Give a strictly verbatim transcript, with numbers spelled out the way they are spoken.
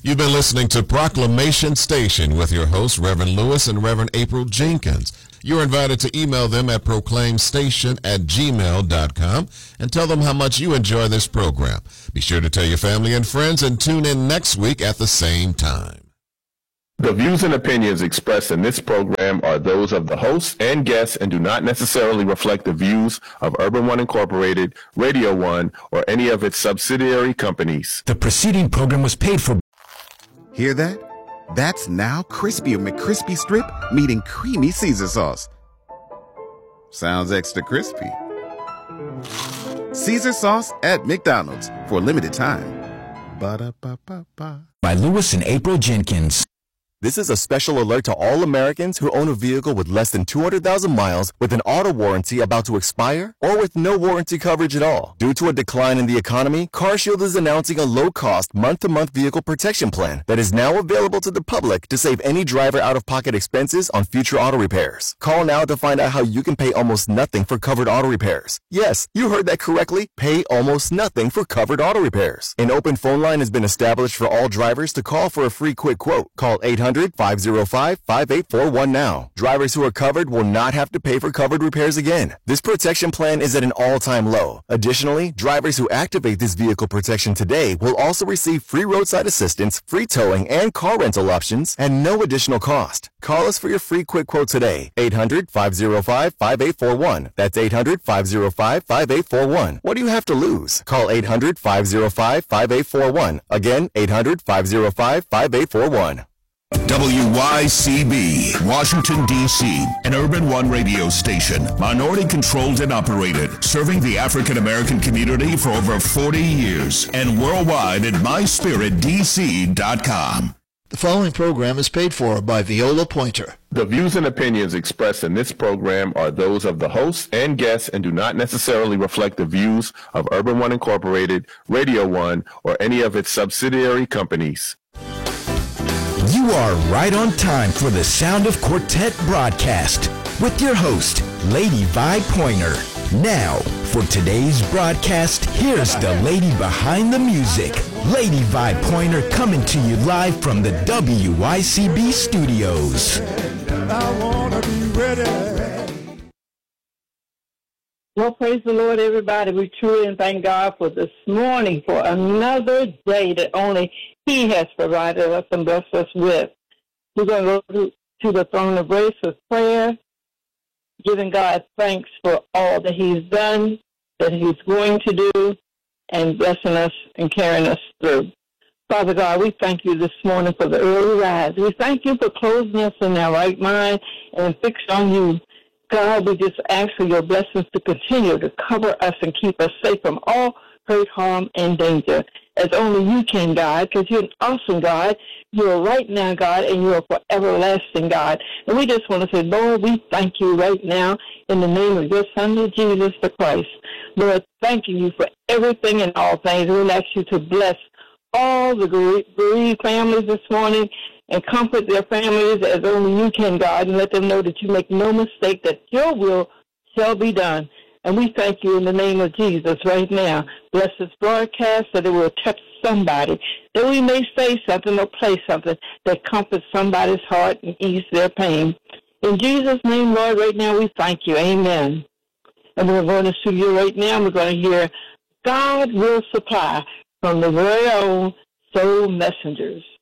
You've been listening to Proclamation Station with your hosts, Reverend Lewis and Reverend April Jenkins. You're invited to email them at proclaimstation at gmail dot com and tell them how much you enjoy this program. Be sure to tell your family and friends and tune in next week at the same time. The views and opinions expressed in this program are those of the hosts and guests and do not necessarily reflect the views of Urban One Incorporated, Radio One, or any of its subsidiary companies. The preceding program was paid for. Hear that? That's now Crispy McCrispy Strip meeting Creamy Caesar Sauce. Sounds extra crispy. Caesar Sauce at McDonald's for a limited time. Ba-da-ba-ba-ba. By Lewis and April Jenkins. This is a special alert to all Americans who own a vehicle with less than two hundred thousand miles with an auto warranty about to expire or with no warranty coverage at all. Due to a decline in the economy, CarShield is announcing a low-cost month-to-month vehicle protection plan that is now available to the public to save any driver out-of-pocket expenses on future auto repairs. Call now to find out how you can pay almost nothing for covered auto repairs. Yes, you heard that correctly. Pay almost nothing for covered auto repairs. An open phone line has been established for all drivers to call for a free quick quote. Call eight hundred, five oh five, five eight four one now. Drivers who are covered will not have to pay for covered repairs again. This protection plan is at an all-time low. Additionally, drivers who activate this vehicle protection today will also receive free roadside assistance, free towing, and car rental options at no additional cost. Call us for your free quick quote today. eight hundred, five oh five, five eight four one. That's eight hundred, five oh five, five eight four one. What do you have to lose? Call eight hundred, five oh five, five eight four one. Again, eight hundred, five oh five, five eight four one. W Y C B, Washington, D C, an Urban One radio station, minority-controlled and operated, serving the African-American community for over forty years, and worldwide at my spirit d c dot com. The following program is paid for by Viola Pointer. The views and opinions expressed in this program are those of the hosts and guests and do not necessarily reflect the views of Urban One Incorporated, Radio One, or any of its subsidiary companies. You are right on time for the Sound of Quartet broadcast with your host, Lady Vi Pointer. Now, for today's broadcast, here's the lady behind the music, Lady Vi Pointer, coming to you live from the W Y C B studios. I wanna be ready. Well, praise the Lord, everybody. We truly thank God for this morning, for another day that only He has provided us and blessed us with. We're going to go to, to the throne of grace with prayer, giving God thanks for all that He's done, that He's going to do, and blessing us and carrying us through. Father God, we thank you this morning for the early rise. We thank you for closing us in our right mind and fixed on you. God, we just ask for your blessings to continue to cover us and keep us safe from all hurt, harm, and danger, as only you can, God, because you're an awesome God. You're right now, God, and you're for everlasting, God. And we just want to say, Lord, we thank you right now in the name of your Son, Jesus the Christ. Lord, thanking you for everything and all things. We ask you to bless all the bereaved families this morning and comfort their families as only you can, God, and let them know that you make no mistake, that your will shall be done. And we thank you in the name of Jesus right now. Bless this broadcast that it will touch somebody, that we may say something or play something that comforts somebody's heart and ease their pain. In Jesus' name, Lord, right now we thank you. Amen. And we're going to studio right now. We're going to hear God Will Supply from the very own Soul Messengers.